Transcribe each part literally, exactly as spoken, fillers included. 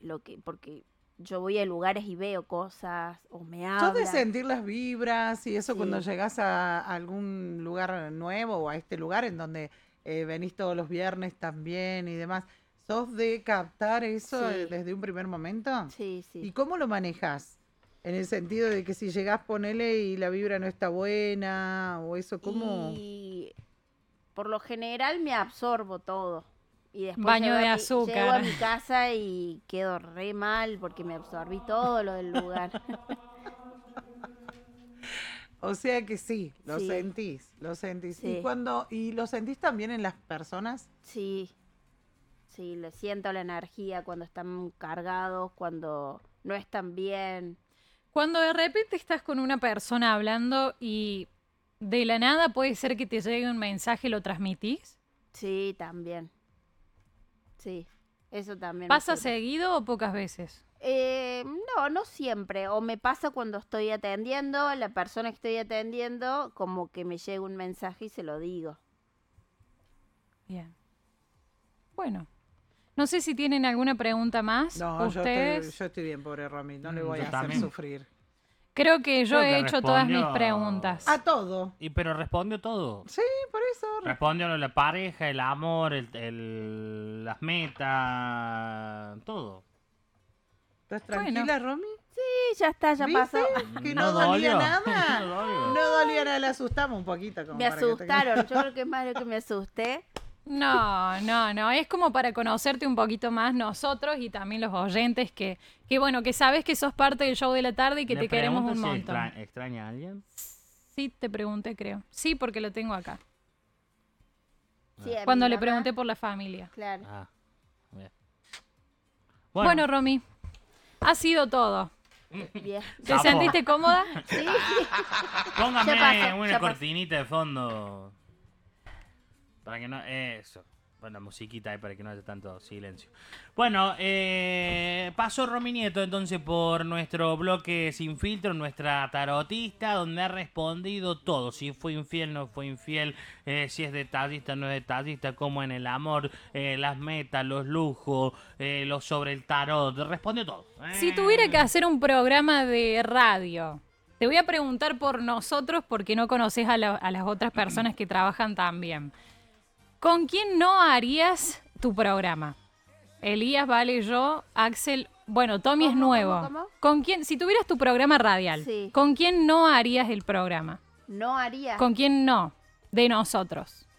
lo que, porque yo voy a lugares y veo cosas o me ¿Sos de hablan. sentir las vibras y eso Sí. cuando llegás a algún lugar nuevo o a este lugar en donde eh, venís todos los viernes también y demás? ¿Sos de captar eso eh, Sí. desde un primer momento? Sí, ¿Y sí. cómo lo manejas? En el sentido de que si llegás, ponele y la vibra no está buena o eso, ¿cómo? Y por lo general me absorbo todo. Y después Baño llego a, de mi, llego a azúcar. mi casa y quedo re mal porque me absorbí todo lo del lugar. O sea que sí, lo Sí. sentís, lo sentís. ¿Y Sí. cuando, y lo sentís también en las personas? Sí, sí, le siento la energía cuando están cargados, cuando no están bien. Cuando de repente estás con una persona hablando y de la nada puede ser que te llegue un mensaje y lo transmitís. Sí, también. Sí, eso también. ¿Pasa ocurre. seguido o pocas veces? Eh, no, no siempre. O me pasa cuando estoy atendiendo, la persona que estoy atendiendo, como que me llega un mensaje y se lo digo. Bien. Bueno, no sé si tienen alguna pregunta más. No, yo ustedes. estoy, yo estoy bien, pobre Romy, no le Mm, voy yo a hacer también. sufrir. Creo que yo Creo he que hecho todas mis respondió- preguntas. A todo. Y pero respondió todo. Sí, por eso. Respondió lo de la pareja, el amor, el, el- las metas, todo. ¿Estás tranquila, Romy? Sí, ya está, ya ¿Viste? pasó. Que No no, dolía dolió. nada. No dolió. No dolía nada, la asustamos un poquito. Como Me para que te- asustaron, yo creo que es más lo que me asusté. No, no, no. Es como para conocerte un poquito más nosotros y también los oyentes que, que bueno, que sabes que sos parte del show de la tarde y que Le te queremos pregunto un si montón. extra- ¿Extraña a alguien? Sí, te pregunté, creo. Sí, porque lo tengo acá. Sí, a mi Cuando le mamá, pregunté por la familia. Claro. Ah, bien. Bueno, Romy, ha sido todo. Bien. ¿Te Sapo. sentiste cómoda? Sí, Póngame Ya pasó, una ya pasó. cortinita de fondo. Para que no. Eso. Bueno, musiquita ahí para que no haya tanto silencio. Bueno, eh, pasó Romy Nieto entonces por nuestro bloque Sin Filtro, nuestra tarotista, donde ha respondido todo. Si fue infiel, no fue infiel, eh, si es detallista, no es detallista, como en el amor, eh, las metas, los lujos, eh, lo sobre el tarot. Respondió todo. Eh. Si tuviera que hacer un programa de radio, te voy a preguntar por nosotros porque no conoces a, la- a las otras personas que trabajan también. ¿Con quién no harías tu programa? Elías, Vale, yo, Axel. Bueno, Tommy es ¿Cómo, nuevo. cómo, cómo? ¿Con quién, si tuvieras tu programa radial, Sí. ¿con quién no harías el programa? no haría. ¿Con quién no? De nosotros.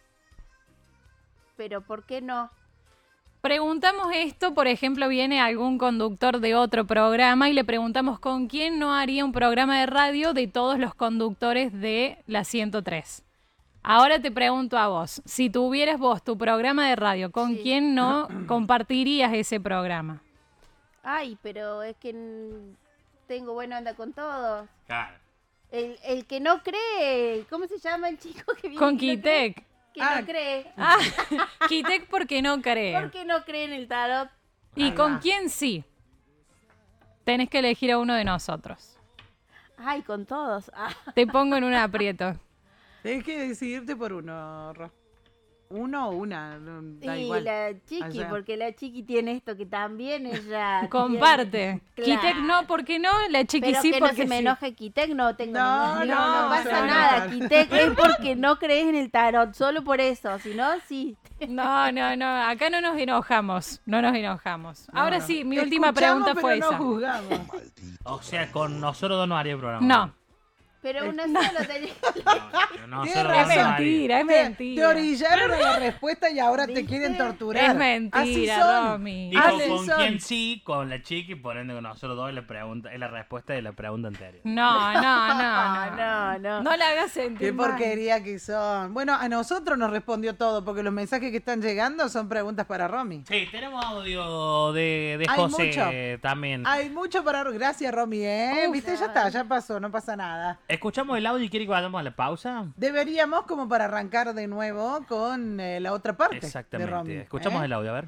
Pero ¿por qué no? Preguntamos esto, por ejemplo, viene algún conductor de otro programa y le preguntamos con quién no haría un programa de radio de todos los conductores de la ciento tres. Ahora te pregunto a vos, si tuvieras vos tu programa de radio, ¿con Sí. quién no compartirías ese programa? Ay, pero es que mm, tengo buena onda con todos. Claro. El, el que no cree, ¿cómo se llama el chico que viene? Con que no cree? Kitek. Que Ah. no cree. Ah, Kitek porque no cree. ¿Por qué no cree en el tarot? ¿Y Ahí con va. quién sí? Tenés que elegir a uno de nosotros. Ay, con todos. Ah, Te pongo en un aprieto. Tenés que decidirte por uno, Ro. Uno o una, no, da y igual. la chiqui, Allá. porque la chiqui tiene esto que también ella Comparte. tiene. Kitek no, ¿por qué no? La chiqui Pero sí, que no porque se me sí. enoje Kitek, no tengo No, ningún- no, no, no, pasa no, nada. no. Kitek es porque no crees en el tarot, solo por eso, si no, sí. No, no, no, acá no nos enojamos, no nos enojamos. No, Ahora no. sí, mi última Escuchamos, pregunta fue pero no esa. juzgamos. O sea, con nosotros dos no haría el programa. No, Pero uno solo tenía. No, Tienes nosotros dos razón. no es haría. mentira, es Te- Te mentira. orillaron a la respuesta y ahora te ¿Viste? quieren torturar. Es mentira, Así son. Romy. Dijo Así con son. quién sí, con la chica y por ende con nosotros dos es la, pregunta, es la respuesta de la pregunta anterior. No, no, no, no. No, no. No la hagas sentir Qué mal. porquería que son. Bueno, a nosotros nos respondió todo, porque los mensajes que están llegando son preguntas para Romy. Sí, tenemos audio de, de Hay José mucho. también. Hay mucho para... Gracias, Romy, ¿eh? Uf, Viste, ya está, ya pasó, no pasa nada. ¿Escuchamos el audio y quiere que vayamos a la pausa? Deberíamos como para arrancar de nuevo con eh, la otra parte de Romy. Exactamente. Escuchamos ¿eh? el audio, a ver.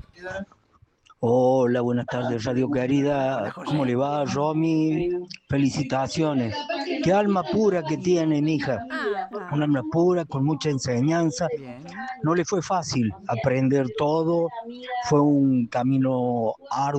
Hola, buenas tardes, Radio Querida. ¿Cómo le va, Romy? Felicitaciones. Qué alma pura que tiene, mija. Un alma pura, con mucha enseñanza. Bien. No le fue fácil aprender todo. Fue un camino arduo.